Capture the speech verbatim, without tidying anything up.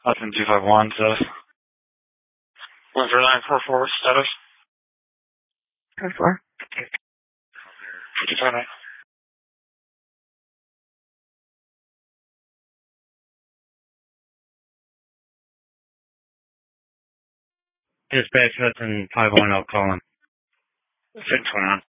Hudson two five one says. one zero nine four four status. four four. fifty-five nine. Dispatch Hudson five one, I'll call him. six one nine.